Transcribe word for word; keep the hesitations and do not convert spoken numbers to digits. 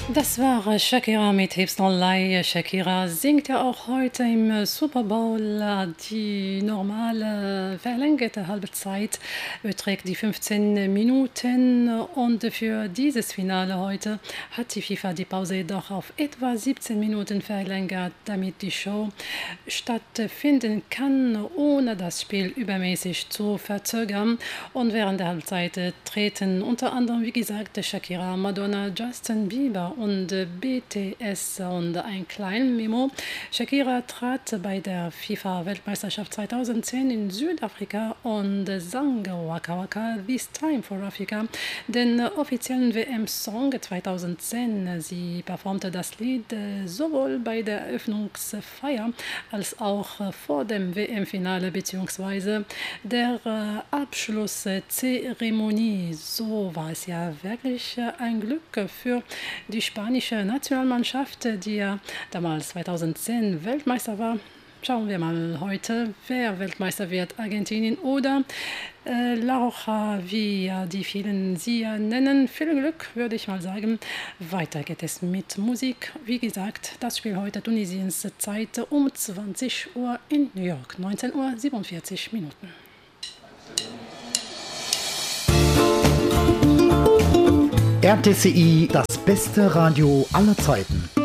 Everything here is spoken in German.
Das war Shakira mit Hips Don't Lie. Shakira singt ja auch heute im Super Bowl. Die normale verlängerte Halbzeit beträgt die fünfzehn Minuten und für dieses Finale heute hat die FIFA die Pause doch auf etwa siebzehn Minuten verlängert, damit die Show stattfinden kann, ohne das Spiel übermäßig zu verzögern. Und während der Halbzeit treten unter anderem, wie gesagt, Shakira, Madonna, Justin Bieber und B T S und ein kleines Memo. Shakira trat bei der FIFA-Weltmeisterschaft zweitausendzehn in Südafrika und sang Waka Waka, This Time for Africa, den offiziellen W M-Song zweitausendzehn. Sie performte das Lied sowohl bei der Eröffnungsfeier als auch vor dem W M-Finale bzw. der Abschlusszeremonie. So war es ja wirklich ein Glück für die spanische Nationalmannschaft, die ja damals zweitausendzehn Weltmeister war. Schauen wir mal heute, wer Weltmeister wird, Argentinien oder äh, La Roja, wie ja die vielen sie ja nennen. Viel Glück, würde ich mal sagen. Weiter geht es mit Musik. Wie gesagt, das Spiel heute Tunesiens Zeit um zwanzig Uhr in New York, neunzehn Uhr siebenundvierzig Minuten. R T C I, das beste Radio aller Zeiten.